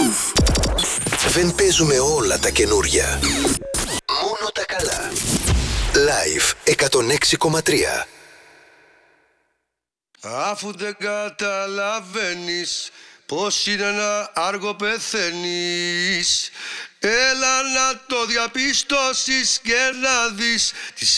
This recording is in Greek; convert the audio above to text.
Δεν παίζουμε όλα τα καινούρια. Μόνο τα καλά. Live 106,3. Αφού δεν καταλαβαίνεις πως είναι να άργο πεθαίνεις, έλα να το διαπιστώσεις και να δεις τις